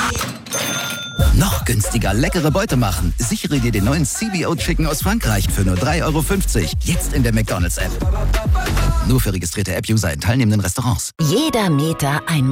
Noch günstiger leckere Beute machen. Sichere dir den neuen CBO Chicken aus Frankreich für nur 3,50 €. Jetzt in der McDonald's-App. Nur für registrierte App-User in teilnehmenden Restaurants. Jeder Meter ein